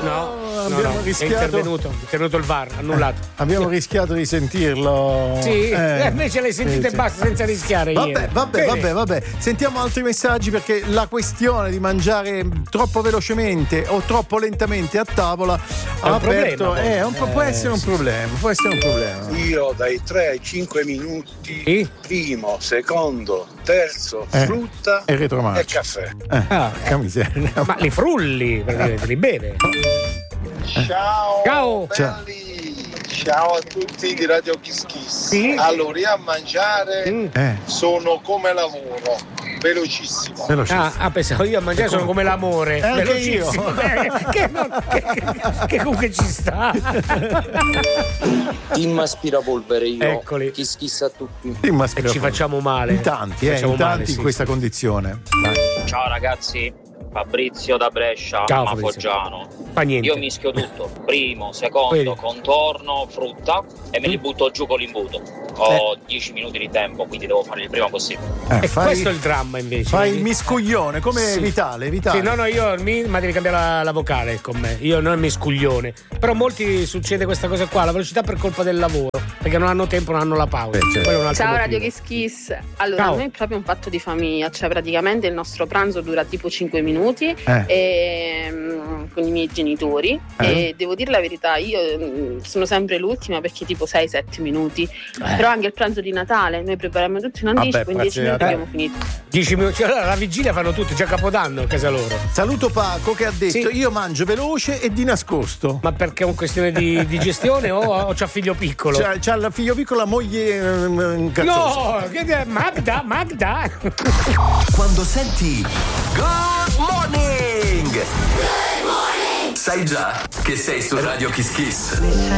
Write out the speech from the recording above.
abbiamo rischiato. È intervenuto il VAR, annullato. Abbiamo rischiato di sentirlo. Sì, invece l'hai sentito e basta senza rischiare. Vabbè. Sentiamo altri messaggi, perché la questione di mangiare troppo velocemente o troppo lentamente a tavola è un problema. Può essere un problema. Io dai 3 ai 5 minuti, primo, secondo, terzo, frutta e retromarcia e caffè. Miseria. Ma li frulli, praticamente, li beve. Ciao belli. Ciao a tutti di Radio Kiss Kiss. Allora, io a mangiare sono come lavoro, velocissimo. Pensavo io a mangiare sono come l'amore, velocissimo. Che comunque ci sta. Team aspirapolvere, io. Eccoli. Kiss Kiss a tutti. E ci facciamo male. In tanti in questa condizione. Ciao ragazzi. Fabrizio da Brescia, Foggiano. Fa niente. Io mischio tutto, primo, secondo, contorno, frutta e me li butto giù con l'imbuto. Ho 10 minuti di tempo, quindi devo fare il prima possibile. Questo è il dramma invece. Fai il miscuglione come Vitale. Sì, no, ma devi cambiare la vocale con me. Io non è miscuglione. Però molti succede questa cosa qua, la velocità per colpa del lavoro, perché non hanno tempo, non hanno la pausa. Ciao Radio Kiss Kiss. Allora, noi è proprio un fatto di famiglia, cioè praticamente il nostro pranzo dura tipo 5 minuti con i miei genitori e devo dire la verità, io sono sempre l'ultima perché tipo 6-7 minuti, però anche il pranzo di Natale noi prepariamo tutto in anticipo, in 10 minuti abbiamo finito. 10 minuti, allora la vigilia fanno tutti, già Capodanno a casa loro. Saluto Paco che ha detto io mangio veloce e di nascosto. Ma perché è una questione di gestione o c'ha figlio piccolo? C'ha il figlio piccolo, la moglie incazzosa. No, Magda. Quando senti Good Morning! Sai già che sei su Radio Kiss Kiss.